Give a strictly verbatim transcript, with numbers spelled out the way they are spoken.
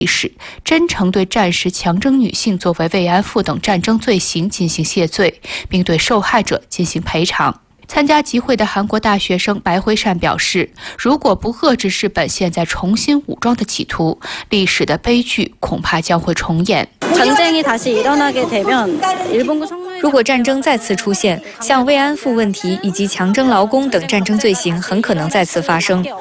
历史，真诚对战时强征女性作为慰安妇等战争罪行进行谢罪，并对受害者进行赔偿。参加集会的韩国大学生白辉善表示，如果不遏制日本现在重新武装的企图，历史的悲剧恐怕将会重演。 如果战争再次出现，像慰安妇问题以及强征劳工等战争罪行很可能再次发生。